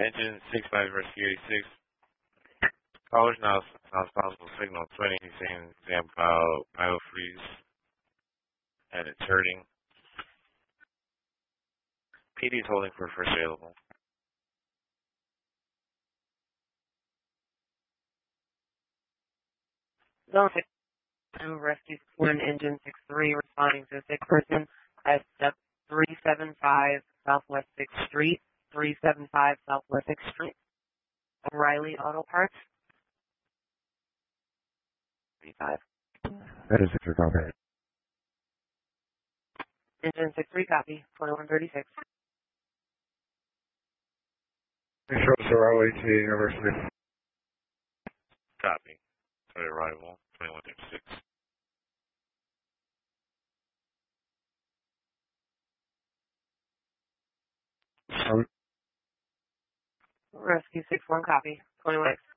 Engine 65 Rescue 86. College now possible signal 20. Saying exam biofreeze. And it's hurting. PD is holding for first available. Zone 6-2, Rescue 1, Engine 6-3, responding to a sick person at step 375 Southwest 6th Street, 375 Southwest 6th Street. O'Reilly Auto Parts. 35. That is your copy. Engine 6-3, copy, 2136. Shows O'Reilly to University. Copy. Sorry, arrival 2136. Rescue 6-1, copy, 21.